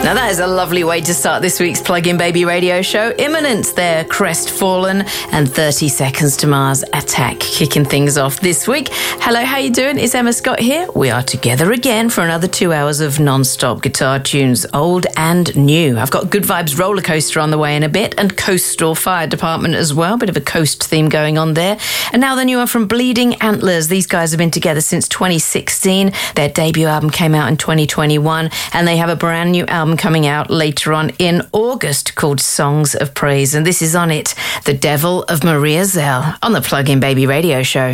Now that is a lovely way to start this week's Plug-in Baby radio show. Imminent, their Crestfallen, and 30 Seconds to Mars Attack kicking things off this week. Hello, how you doing? It's Emma Scott here. We are together again for another 2 hours of non-stop guitar tunes, old and new. I've got Good Vibes Roller Coaster on the way in a bit, and Coastal Fire Department as well. Bit of a coast theme going on there. And now the new one from Bleeding Antlers. These guys have been together since 2016. Their debut album came out in 2021, and they have a brand new album coming out later on in August called Songs of Praise, and this is on it, The Devil of Maria Zell, on the Plug-in Baby radio show.